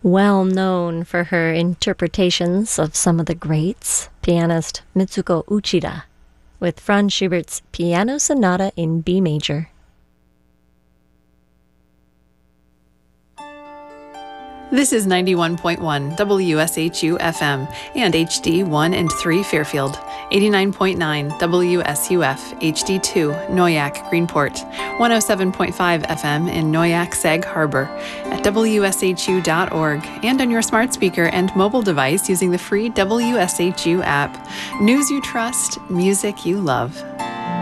Well known for her interpretations of some of the greats, pianist Mitsuko Uchida, with Franz Schubert's Piano Sonata in B major. This is 91.1 WSHU FM and HD 1 and 3 Fairfield, 89.9 WSUF HD2 Noyak Greenport, 107.5 FM in Noyak Sag Harbor, at WSHU.org, and on your smart speaker and mobile device using the free WSHU app. News you trust, music you love.